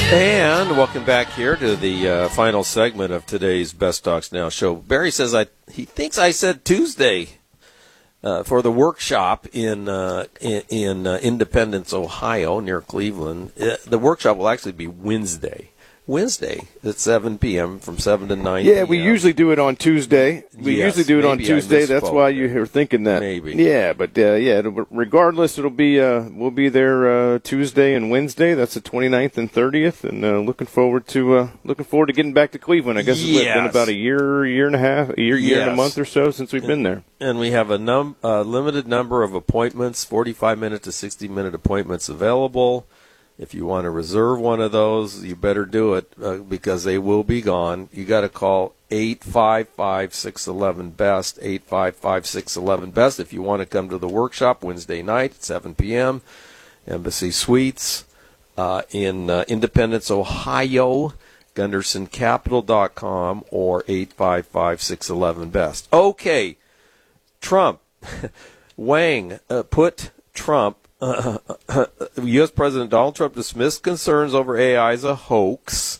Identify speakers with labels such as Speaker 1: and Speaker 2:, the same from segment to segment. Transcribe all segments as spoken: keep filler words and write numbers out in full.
Speaker 1: And welcome back here to the uh, final segment of today's Best Stocks Now show. Barry says I he thinks I said Tuesday uh, for the workshop in uh, in, in uh, Independence, Ohio, near Cleveland. Uh, the workshop will actually be Wednesday. Wednesday at seven p.m. from seven to nine p.m.
Speaker 2: Yeah, we usually do it on Tuesday. We
Speaker 1: Yes,
Speaker 2: usually do it on
Speaker 1: maybe I
Speaker 2: Tuesday. That's
Speaker 1: misspoke
Speaker 2: why
Speaker 1: there.
Speaker 2: you were thinking that.
Speaker 1: Maybe.
Speaker 2: Yeah, but uh, yeah, it'll, regardless, it'll be uh, we'll be there uh, Tuesday and Wednesday. That's the twenty-ninth and thirtieth, and uh, looking forward to uh, looking forward to getting back to Cleveland. I guess it's
Speaker 1: Yes.
Speaker 2: been about a year, year and a half, a year, year and a
Speaker 1: Yes.
Speaker 2: month or so since we've been there.
Speaker 1: And we have a num uh, limited number of appointments, forty-five minute to sixty minute appointments available. If you want to reserve one of those, you better do it uh, because they will be gone. You got to call eight five five, six one one, BEST, eight five five, six one one, BEST if you want to come to the workshop Wednesday night at seven p.m. Embassy Suites uh, in uh, Independence, Ohio, Gunderson Capital dot com or eight five five, six one one, BEST. Okay, Trump. Wang uh, put Trump Uh, U S. President Donald Trump dismissed concerns over A I as a hoax.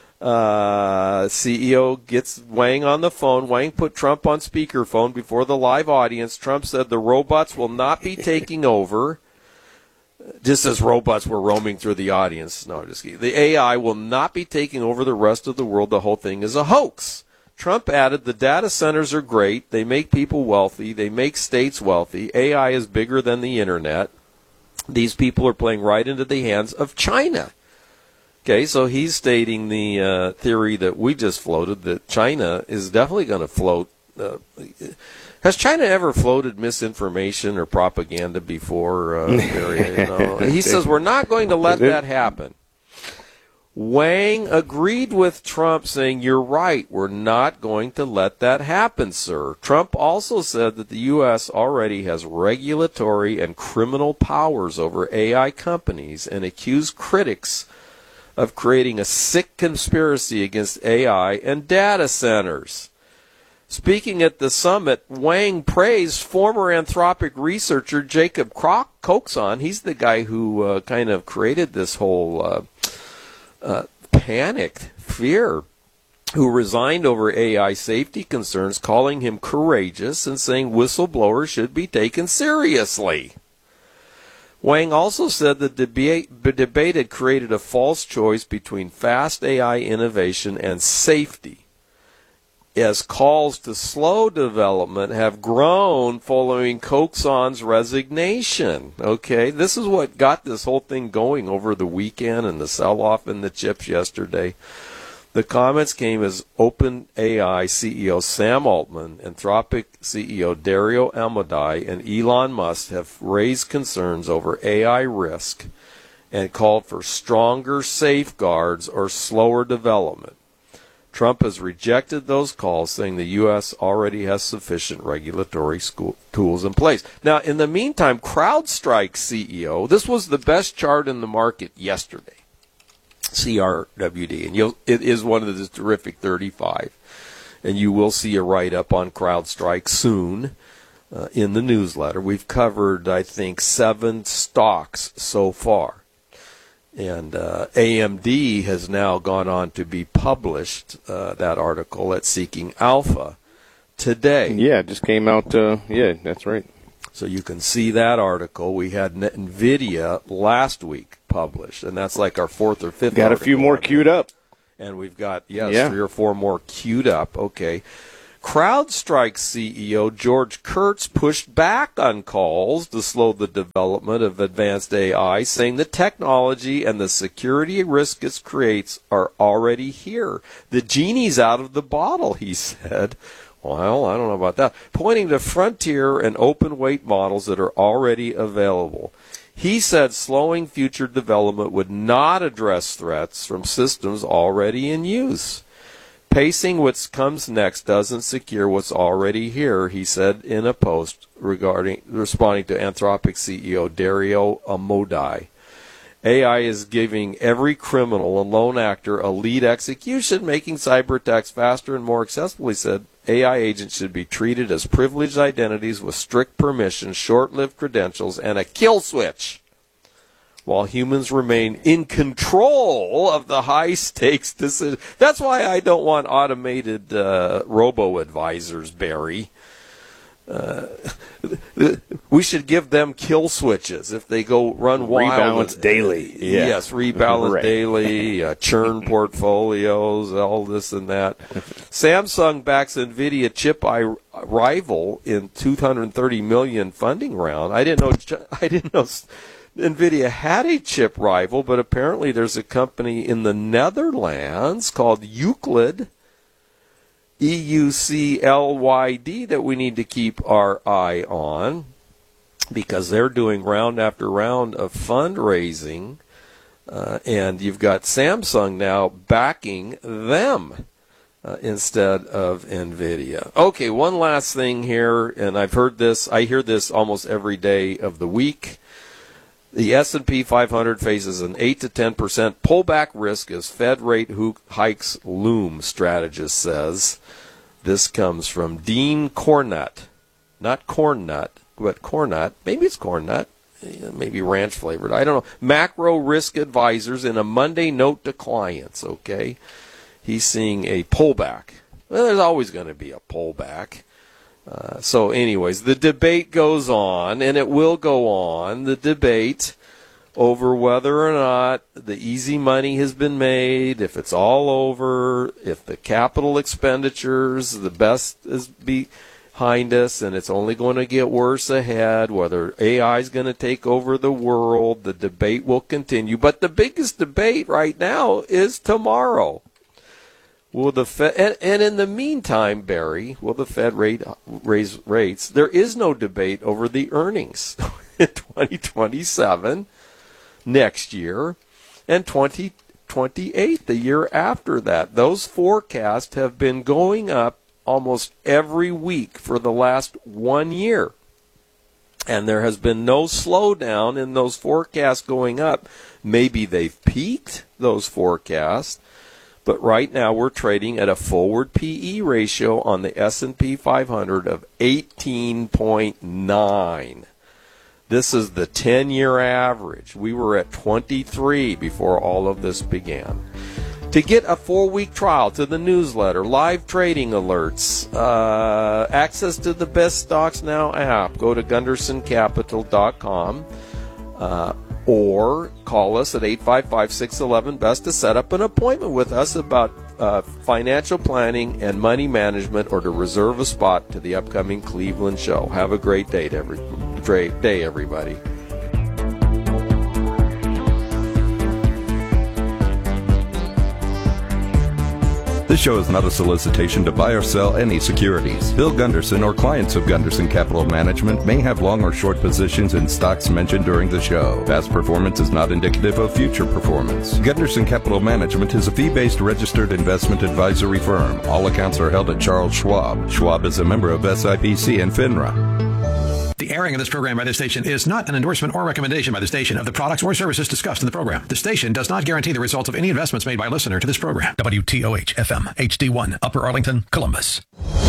Speaker 1: Uh, C E O gets Wang on the phone. Wang put Trump on speakerphone before the live audience. Trump said the robots will not be taking over. Just as robots were roaming through the audience. No, just kidding. The A I will not be taking over the rest of the world. The whole thing is a hoax. Trump added, the data centers are great. They make people wealthy. They make states wealthy. A I is bigger than the internet. These people are playing right into the hands of China. Okay, so he's stating the uh, theory that we just floated, that China is definitely going to float. Uh, has China ever floated misinformation or propaganda before? Uh, Barry? No. He says we're not going to let that happen. Wang agreed with Trump, saying, you're right, we're not going to let that happen, sir. Trump also said that the U S already has regulatory and criminal powers over A I companies and accused critics of creating a sick conspiracy against A I and data centers. Speaking at the summit, Wang praised former Anthropic researcher Jacob Coxon. He's the guy who uh, kind of created this whole uh, Uh, panicked fear, who resigned over A I safety concerns, calling him courageous and saying whistleblowers should be taken seriously. Wang also said the debate, the debate had created a false choice between fast A I innovation and safety, as calls to slow development have grown following Coxon's resignation. Okay, this is what got this whole thing going over the weekend and the sell-off in the chips yesterday. The comments came as OpenAI C E O Sam Altman, Anthropic C E O Dario Amodei, and Elon Musk have raised concerns over A I risk and called for stronger safeguards or slower development. Trump has rejected those calls, saying the U S already has sufficient regulatory school tools in place. Now, in the meantime, CrowdStrike C E O, this was the best chart in the market yesterday, C R W D, and you'll, it is one of the terrific thirty-five. And you will see a write-up on CrowdStrike soon uh, in the newsletter. We've covered, I think, seven stocks so far. And uh, A M D has now gone on to be published, uh, that article at Seeking Alpha today.
Speaker 2: Yeah, it just came out. Uh, yeah, that's right.
Speaker 1: So you can see that article. We had NVIDIA last week published, and that's like our fourth or fifth
Speaker 2: Got a few more queued up.
Speaker 1: And we've got, yes,
Speaker 2: yeah.
Speaker 1: three or four more queued up. Okay. CrowdStrike C E O George Kurtz pushed back on calls to slow the development of advanced A I, saying the technology and the security risk it creates are already here. The genie's out of the bottle, he said. Well, I don't know about that. Pointing to frontier and open weight models that are already available. He said slowing future development would not address threats from systems already in use. Pacing what comes next doesn't secure what's already here, he said in a post regarding responding to Anthropic C E O Dario Amodei. A I is giving every criminal and lone actor a lead execution, making cyber attacks faster and more accessible, he said. A I agents should be treated as privileged identities with strict permissions, short-lived credentials, and a kill switch. while humans remain in control of the high-stakes decisions. That's why I don't want automated uh, robo-advisors, Barry. Uh, we should give them kill switches if they go run wild.
Speaker 2: Rebalance daily. Yeah.
Speaker 1: Yes, rebalance
Speaker 2: right.
Speaker 1: daily, uh, churn portfolios, all this and that. Samsung backs NVIDIA chip I- rival in two hundred thirty million dollars funding round. I didn't know. I didn't know NVIDIA had a chip rival, but apparently there's a company in the Netherlands called Euclid. E U C L Y D that we need to keep our eye on because they're doing round after round of fundraising, uh, and you've got Samsung now backing them uh, instead of NVIDIA. Okay, one last thing here, and I've heard this, I hear this almost every day of the week. The S and P five hundred faces an eight to ten percent pullback risk as Fed rate hikes loom, strategist says. This comes from Dean Cornut. Not corn nut, but cornut. Maybe it's corn nut. Maybe ranch flavored. I don't know. Macro risk advisors in a Monday note to clients, okay? He's seeing a pullback. Well, there's always going to be a pullback. Uh, so anyways, the debate goes on, and it will go on, the debate over whether or not the easy money has been made, if it's all over, if the capital expenditures, the best is behind us, and it's only going to get worse ahead, whether A I is going to take over the world, the debate will continue. But the biggest debate right now is tomorrow. Will the Fed, and, and in the meantime, Barry, will the Fed rate, raise rates? There is no debate over the earnings in twenty twenty-seven, next year, and twenty twenty-eight, the year after that. Those forecasts have been going up almost every week for the last one year. And there has been no slowdown in those forecasts going up. Maybe they've peaked, those forecasts. But right now we're trading at a forward P E ratio on the S and P five hundred of eighteen point nine. This is the ten-year average. We were at twenty-three before all of this began. To get a four-week trial to the newsletter, live trading alerts, uh, access to the Best Stocks Now app, go to gunderson capital dot com. Uh, or call us at eight five five, six one one, B E S T to set up an appointment with us about uh, financial planning and money management, or to reserve a spot to the upcoming Cleveland show. Have a great day, every, great day everybody.
Speaker 3: This show is not a solicitation to buy or sell any securities. Bill Gunderson or clients of Gunderson Capital Management may have long or short positions in stocks mentioned during the show. Past performance is not indicative of future performance. Gunderson Capital Management is a fee-based registered investment advisory firm. All accounts are held at Charles Schwab. Schwab is a member of S I P C and FINRA.
Speaker 4: The airing of this program by this station is not an endorsement or recommendation by the station of the products or services discussed in the program. The station does not guarantee the results of any investments made by a listener to this program. W T O H F M H D one, Upper Arlington, Columbus.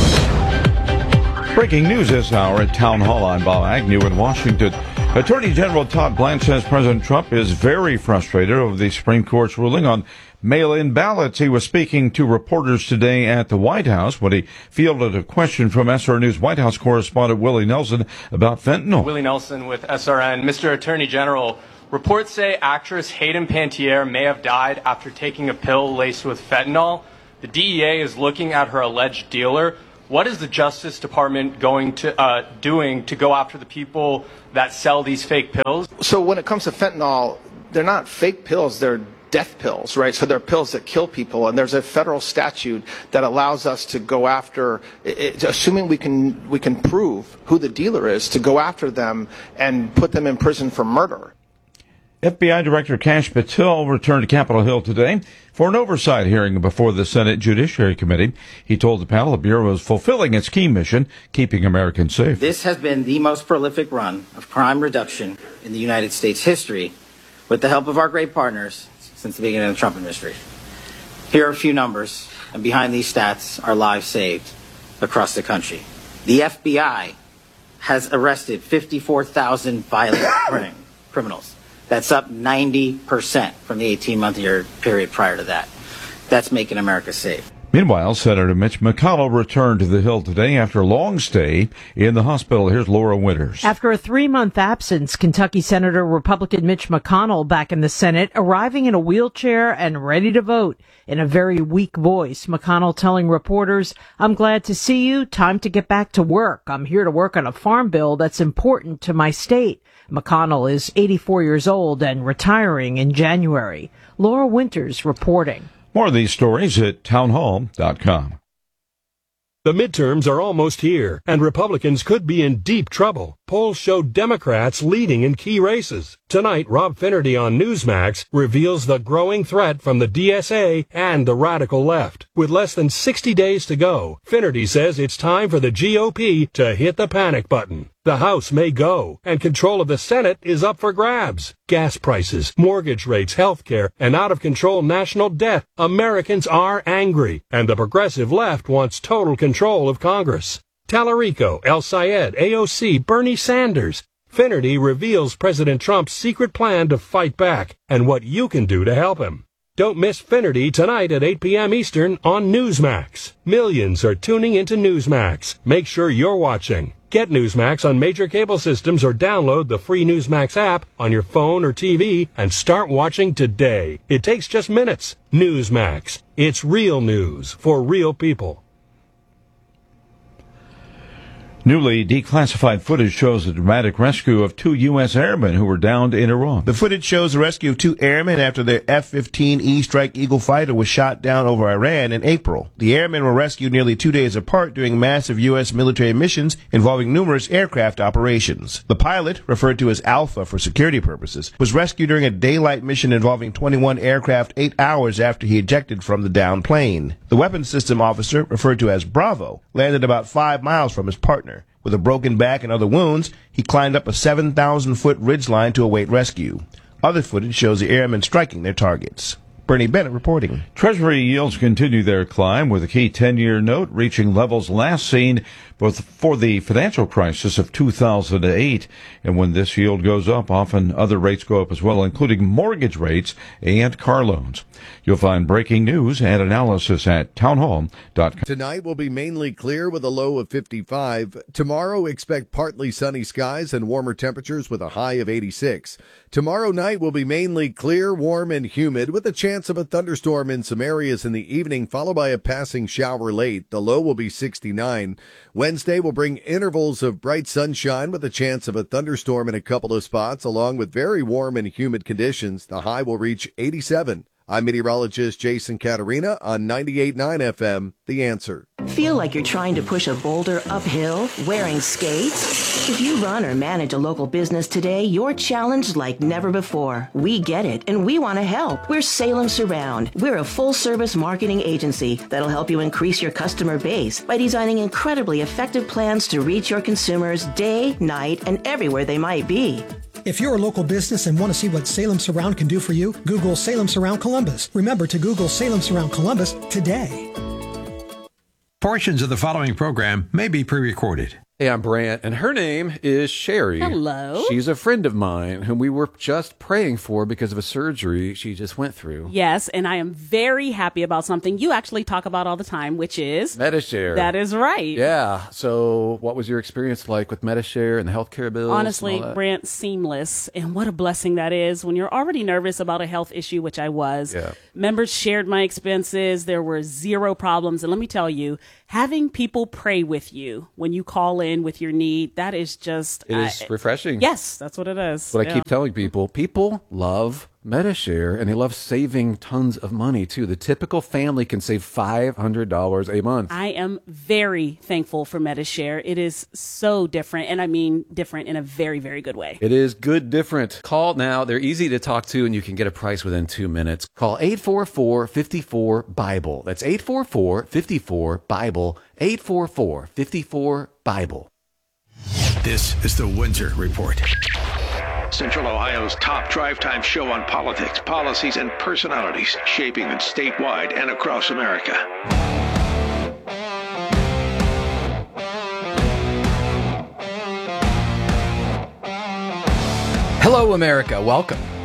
Speaker 5: Breaking news this hour at Town Hall. I'm Bob Agnew in Washington. Attorney General Todd Blanche says President Trump is very frustrated over the Supreme Court's ruling on mail-in ballots. He was speaking to reporters today at the White House when he fielded a question from S R News White House correspondent Willie Nelson about fentanyl.
Speaker 6: Willie Nelson with S R N. Mister Attorney General, reports say actress Hayden Panettiere may have died after taking a pill laced with fentanyl. The D E A is looking at her alleged dealer. What is the Justice Department going to uh, doing to go after the people that sell these fake pills?
Speaker 7: So when it comes to fentanyl, they're not fake pills, they're death pills, right? So they're pills that kill people, and there's a federal statute that allows us to go after, it, assuming we can we can prove who the dealer is, to go after them and put them in prison for murder.
Speaker 5: F B I Director Kash Patel returned to Capitol Hill today for an oversight hearing before the Senate Judiciary Committee. He told the panel the Bureau is fulfilling its key mission, keeping Americans safe.
Speaker 8: This has been the most prolific run of crime reduction in the United States history, with the help of our great partners since the beginning of the Trump administration. Here are a few numbers, and behind these stats are lives saved across the country. The F B I has arrested fifty-four thousand violent criminals. That's up ninety percent from the eighteen-month year period prior to that. That's making America safe.
Speaker 5: Meanwhile, Senator Mitch McConnell returned to the Hill today after a long stay in the hospital. Here's Laura Winters.
Speaker 9: After a three-month absence, Kentucky Senator Republican Mitch McConnell back in the Senate, arriving in a wheelchair and ready to vote. In a very weak voice, McConnell telling reporters, "I'm glad to see you. Time to get back to work. I'm here to work on a farm bill that's important to my state." McConnell is eighty-four years old and retiring in January. Laura Winters reporting.
Speaker 5: More of these stories at townhall dot com.
Speaker 10: The midterms are almost here, and Republicans could be in deep trouble. Polls show Democrats leading in key races. Tonight, Rob Finnerty on Newsmax reveals the growing threat from the D S A and the radical left. With less than sixty days to go, Finnerty says it's time for the G O P to hit the panic button. The House may go, and control of the Senate is up for grabs. Gas prices, mortgage rates, health care, and out-of-control national debt. Americans are angry, and the progressive left wants total control of Congress. Tallarico, El Sayed, A O C, Bernie Sanders. Finnerty reveals President Trump's secret plan to fight back and what you can do to help him. Don't miss Finnerty tonight at eight p.m. Eastern on Newsmax. Millions are tuning into Newsmax. Make sure you're watching. Get Newsmax on major cable systems or download the free Newsmax app on your phone or T V and start watching today. It takes just minutes. Newsmax. It's real news for real people.
Speaker 5: Newly declassified footage shows the dramatic rescue of two U S airmen who were downed in Iraq.
Speaker 11: The footage shows the rescue of two airmen after their F fifteen E Strike Eagle fighter was shot down over Iran in April. The airmen were rescued nearly two days apart during massive U S military missions involving numerous aircraft operations. The pilot, referred to as Alpha for security purposes, was rescued during a daylight mission involving twenty-one aircraft eight hours after he ejected from the downed plane. The weapons system officer, referred to as Bravo, landed about five miles from his partner. With a broken back and other wounds, he climbed up a seven thousand foot ridgeline to await rescue. Other footage shows the airmen striking their targets. Bernie Bennett reporting.
Speaker 5: Treasury yields continue their climb, with a key ten-year note reaching levels last seen both for the financial crisis of two thousand eight. And when this yield goes up, often other rates go up as well, including mortgage rates and car loans. You'll find breaking news and analysis at townhall dot com.
Speaker 12: Tonight will be mainly clear with a low of fifty-five. Tomorrow, expect partly sunny skies and warmer temperatures with a high of eighty-six. Tomorrow night will be mainly clear, warm, and humid with a chance of a thunderstorm in some areas in the evening, followed by a passing shower late. The low will be sixty-nine. Wednesday will bring intervals of bright sunshine with a chance of a thunderstorm in a couple of spots, along with very warm and humid conditions. The high will reach eighty-seven. I'm meteorologist Jason Caterina on ninety-eight point nine F M, The Answer.
Speaker 13: Feel like you're trying to push a boulder uphill wearing skates? If you run or manage a local business today, you're challenged like never before. We get it, and we want to help. We're Salem Surround. We're a full-service marketing agency that'll help you increase your customer base by designing incredibly effective plans to reach your consumers day, night, and everywhere they might be.
Speaker 14: If you're a local business and want to see what Salem Surround can do for you, Google Salem Surround Columbus. Remember to Google Salem Surround Columbus today.
Speaker 4: Portions of the following program may be pre-recorded.
Speaker 15: Hey, I'm Brant, and her name is Sherry.
Speaker 16: Hello.
Speaker 15: She's a friend of mine whom we were just praying for because of a surgery she just went through.
Speaker 16: Yes, and I am very happy about something you actually talk about all the time, which is
Speaker 15: Medi-Share.
Speaker 16: That is right.
Speaker 15: Yeah. So what was your experience like with Medi-Share and the healthcare bills?
Speaker 16: Honestly, Brant, seamless. And what a blessing that is when you're already nervous about a health issue, which I was.
Speaker 15: Yeah.
Speaker 16: Members shared my expenses. There were zero problems. And let me tell you, having people pray with you when you call in with your need, that is just...
Speaker 15: It is
Speaker 16: uh,
Speaker 15: refreshing.
Speaker 16: Yes, that's what it is.
Speaker 15: What
Speaker 16: yeah.
Speaker 15: I keep telling people, people love Medi-Share, and they love saving tons of money, too. The typical family can save five hundred dollars a month.
Speaker 16: I am very thankful for Medi-Share. It is so different, and I mean different in a very, very good way.
Speaker 15: It is good different. Call now. They're easy to talk to, and you can get a price within two minutes. Call eight four four, five four, BIBLE. That's eight four four, five four, BIBLE. eight four four, five four, BIBLE.
Speaker 4: This is the Windsor Report.
Speaker 17: Central Ohio's top drive time show on politics, policies, and personalities shaping it statewide and across America.
Speaker 18: Hello, America. Welcome.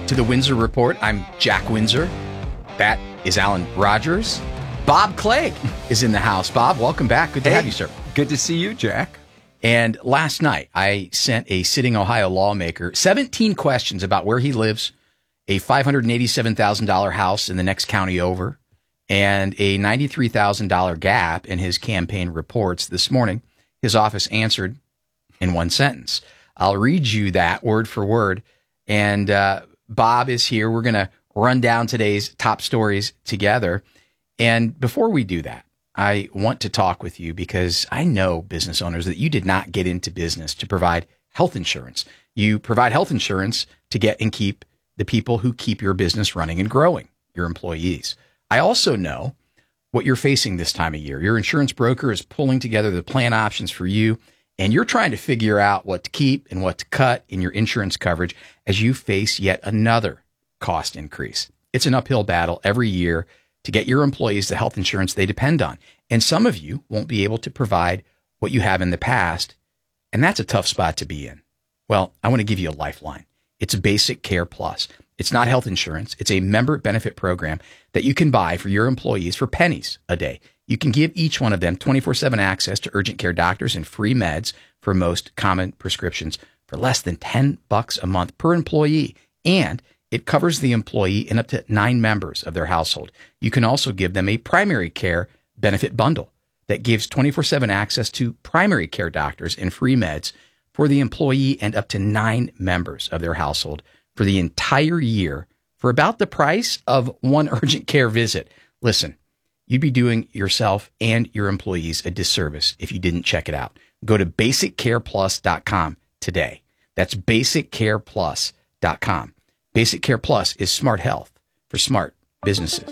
Speaker 18: to the Windsor Report. I'm Jack Windsor. That is Alan Rogers. Bob Clegg is in the house. Bob, welcome back. Good to
Speaker 19: hey,
Speaker 18: have you, sir.
Speaker 19: Good to see you, Jack.
Speaker 18: And last night, I sent a sitting Ohio lawmaker seventeen questions about where he lives, a five hundred eighty-seven thousand dollars house in the next county over, and a ninety-three thousand dollars gap in his campaign reports. This morning, his office answered in one sentence. I'll read you that word for word. And uh, Bob is here. We're going to run down today's top stories together. And before we do that, I want to talk with you because I know, business owners, that you did not get into business to provide health insurance. You provide health insurance to get and keep the people who keep your business running and growing, your employees. I also know what you're facing this time of year. Your insurance broker is pulling together the plan options for you, and you're trying to figure out what to keep and what to cut in your insurance coverage as you face yet another cost increase. It's an uphill battle every year to get your employees the health insurance they depend on. And some of you won't be able to provide what you have in the past, and that's a tough spot to be in. Well, I want to give you a lifeline. It's Basic Care Plus. It's not health insurance. It's a member benefit program that you can buy for your employees for pennies a day. You can give each one of them twenty-four seven access to urgent care doctors and free meds for most common prescriptions for less than ten bucks a month per employee. And it covers the employee and up to nine members of their household. You can also give them a primary care benefit bundle that gives twenty-four seven access to primary care doctors and free meds for the employee and up to nine members of their household for the entire year for about the price of one urgent care visit. Listen, you'd be doing yourself and your employees a disservice if you didn't check it out. Go to basic care plus dot com today. That's basic care plus dot com. Basic Care Plus is smart health for smart businesses.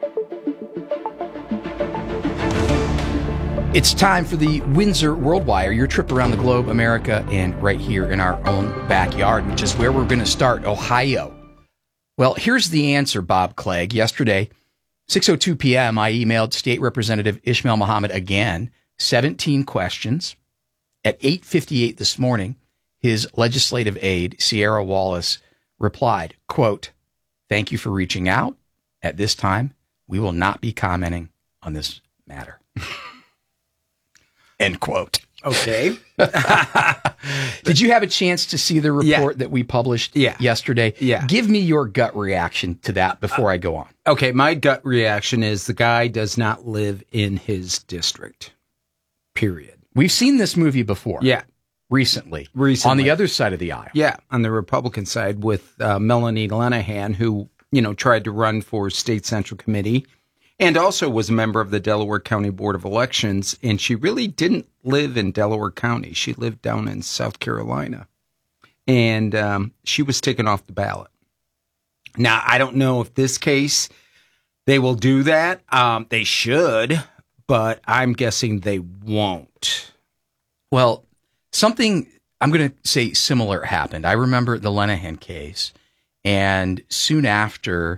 Speaker 18: It's time for the Windsor Worldwire, your trip around the globe, America, and right here in our own backyard, which is where we're going to start, Ohio. Well, here's the answer, Bob Clegg. Yesterday, six oh two p.m., I emailed State Representative Ishmael Muhammad again, seventeen questions. At eight fifty-eight this morning, his legislative aide, Sierra Wallace, replied, quote, "Thank you for reaching out. At this time, we will not be commenting on this matter." End quote.
Speaker 19: Okay.
Speaker 18: Did you have a chance to see the report yeah. that we published
Speaker 19: yeah.
Speaker 18: yesterday?
Speaker 19: Yeah.
Speaker 18: Give me your gut reaction to that before uh, I go on.
Speaker 19: Okay. My gut reaction is the guy does not live in his district. Period.
Speaker 18: We've seen this movie before.
Speaker 19: Yeah.
Speaker 18: Recently,
Speaker 19: Recently.
Speaker 18: On the other side of the aisle.
Speaker 19: Yeah. On the Republican side with uh, Melanie Lenahan, who, you know, tried to run for State Central Committee and also was a member of the Delaware County Board of Elections. And she really didn't live in Delaware County. She lived down in South Carolina. And um, she was taken off the ballot. Now, I don't know if this case they will do that. Um, they should, but I'm guessing they won't.
Speaker 18: Well, something I'm going to say similar happened. I remember the Lenahan case, and soon after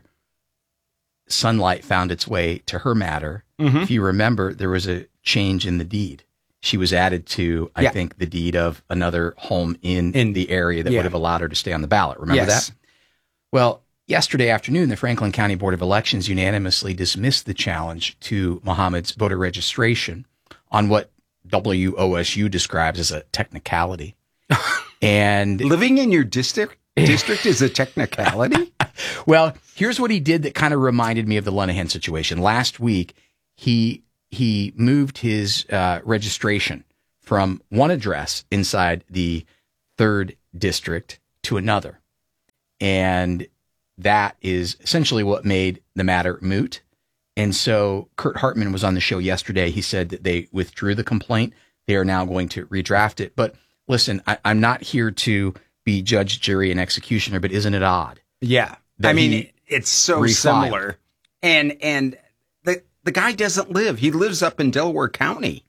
Speaker 18: sunlight found its way to her matter, mm-hmm. if you remember, there was a change in the deed. She was added to, I yeah. think, the deed of another home in, in the area that yeah. would have allowed her to stay on the ballot. Remember yes. that? Well, yesterday afternoon, the Franklin County Board of Elections unanimously dismissed the challenge to Muhammad's voter registration on what W O S U describes as a technicality. And
Speaker 19: living in your district district is a technicality?
Speaker 18: Well, here's what he did that kind of reminded me of the Lenahan situation. Last week, he he moved his uh, registration from one address inside the third district to another. And that is essentially what made the matter moot. And so Kurt Hartman was on the show yesterday. He said that they withdrew the complaint. They are now going to redraft it. But listen, I, I'm not here to be judge, jury, and executioner, but isn't it odd?
Speaker 19: Yeah. I mean, it's so refiled. Similar. And and the the guy doesn't live. He lives up in Delaware County.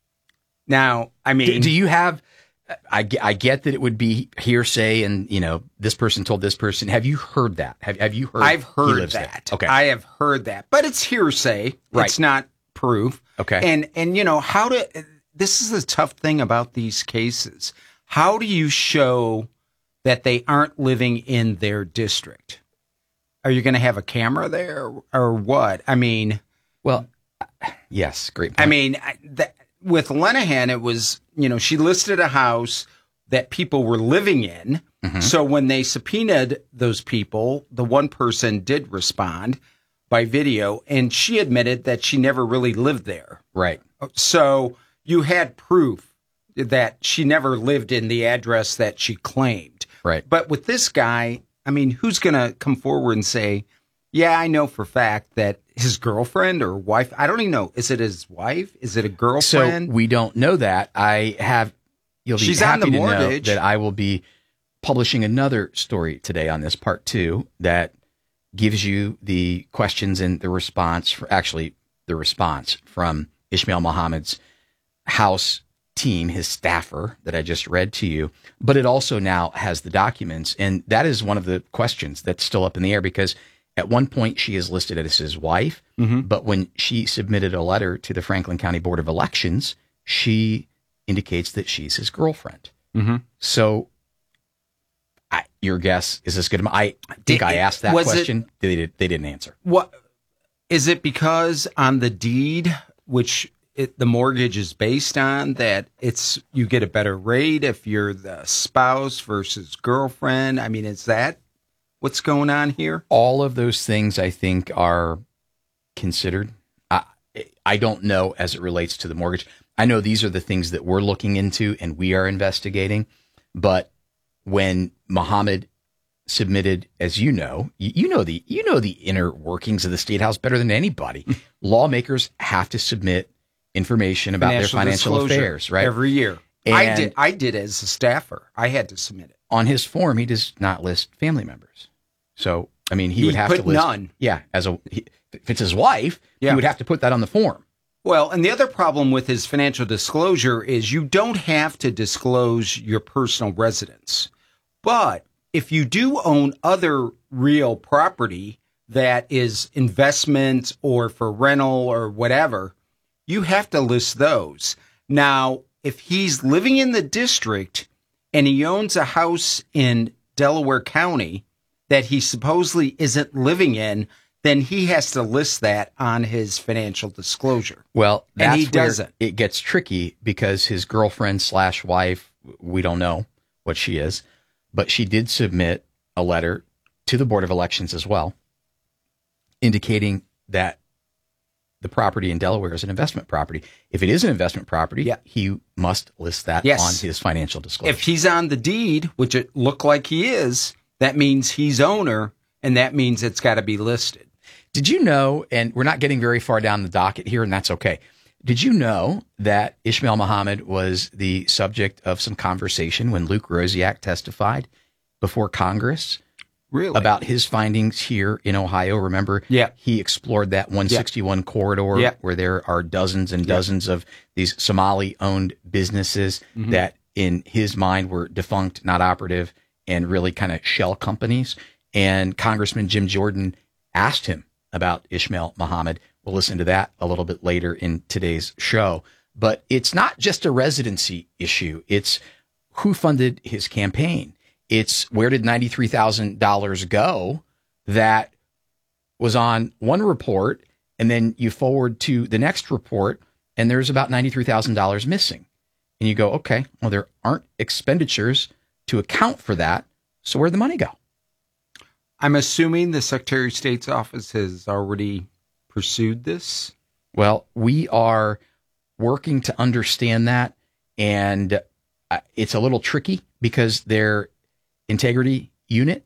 Speaker 19: Now, I mean,
Speaker 18: do, do you have, I, I get that it would be hearsay and, you know, this person told this person. Have you heard that? Have, have you heard?
Speaker 19: I've heard that.
Speaker 18: There? Okay.
Speaker 19: I have heard that, but it's hearsay.
Speaker 18: Right.
Speaker 19: It's not proof.
Speaker 18: Okay.
Speaker 19: And, and, you know, how to, this is the tough thing about these cases. How do you show that they aren't living in their district? Are you going to have a camera there or what? I mean,
Speaker 18: well, yes, great point.
Speaker 19: I mean, I- that, with Lenahan, it was, you know, she listed a house that people were living in.
Speaker 18: Mhm.
Speaker 19: So when they subpoenaed those people, the one person did respond by video, and she admitted that she never really lived there.
Speaker 18: Right.
Speaker 19: So you had proof that she never lived in the address that she claimed.
Speaker 18: Right.
Speaker 19: But with this guy, I mean, who's going to come forward and say, yeah, I know for a fact that his girlfriend or wife, I don't even know. Is it his wife? Is it a girlfriend?
Speaker 18: So we don't know that. I have, you'll be
Speaker 19: She's on
Speaker 18: happy
Speaker 19: the
Speaker 18: to know
Speaker 19: mortgage.
Speaker 18: that I will be publishing another story today on this part two that gives you the questions and the response for actually the response from Ishmael Muhammad's house team, his staffer that I just read to you, but it also now has the documents. And that is one of the questions that's still up in the air because at one point she is listed as his wife,
Speaker 19: Mhm.
Speaker 18: but when she submitted a letter to the Franklin County Board of Elections, she indicates that she's his girlfriend.
Speaker 19: Mhm.
Speaker 18: So I, your guess, is this good? I think I asked that
Speaker 19: Was it-
Speaker 18: question. They, did, they didn't answer.
Speaker 19: What is it because on the deed, which it, the mortgage is based on, that it's you get a better rate if you're the spouse versus girlfriend? I mean, is that what's going on here?
Speaker 18: All of those things I think are considered. I, I don't know as it relates to the mortgage. I know these are the things that we're looking into and we are investigating. But when Muhammad submitted, as you know, you, you know the you know the inner workings of the State House better than anybody. Lawmakers have to submit information about their financial
Speaker 19: disclosure
Speaker 18: affairs, right?
Speaker 19: Every year. I
Speaker 18: And-
Speaker 19: did. I did as a staffer. I had to submit it.
Speaker 18: On his form, he does not list family members. So, I mean, he,
Speaker 19: He
Speaker 18: would have
Speaker 19: put
Speaker 18: to list
Speaker 19: none.
Speaker 18: Yeah, as a he, if it's his wife,
Speaker 19: Yeah.
Speaker 18: he would have to put that on the form.
Speaker 19: Well, and the other problem with his financial disclosure is you don't have to disclose your personal residence. But if you do own other real property that is investment or for rental or whatever, you have to list those. Now, if he's living in the district and he owns a house in Delaware County that he supposedly isn't living in, then he has to list that on his financial disclosure.
Speaker 18: Well, that's
Speaker 19: and he
Speaker 18: where
Speaker 19: doesn't.
Speaker 18: It gets tricky because his girlfriend slash wife, we don't know what she is, but she did submit a letter to the Board of Elections as well, indicating that the property in Delaware is an investment property. If it is an investment property,
Speaker 19: Yeah.
Speaker 18: he must list that
Speaker 19: Yes.
Speaker 18: on his financial disclosure.
Speaker 19: If he's on the deed, which it looked like he is, that means he's owner, and that means it's got to be listed.
Speaker 18: Did you know, and we're not getting very far down the docket here, and that's okay. Did you know that Ishmael Muhammad was the subject of some conversation when Luke Rosiak testified before Congress?
Speaker 19: Really?
Speaker 18: About his findings here in Ohio. Remember,
Speaker 19: Yeah.
Speaker 18: he explored that one sixty-one corridor
Speaker 19: Yeah.
Speaker 18: where there are dozens and
Speaker 19: Yeah.
Speaker 18: dozens of these Somali-owned businesses
Speaker 19: Mhm.
Speaker 18: that in his mind were defunct, not operative, and really kind of shell companies. And Congressman Jim Jordan asked him about Ishmael Muhammad. We'll listen to that a little bit later in today's show. But it's not just a residency issue. It's who funded his campaign. It's where did ninety-three thousand dollars go that was on one report, and then you forward to the next report, and there's about ninety-three thousand dollars missing. And you go, okay, well, there aren't expenditures to account for that, so where'd the money go?
Speaker 19: I'm assuming the Secretary of State's office has already pursued this.
Speaker 18: Well, we are working to understand that, and uh, it's a little tricky because their integrity unit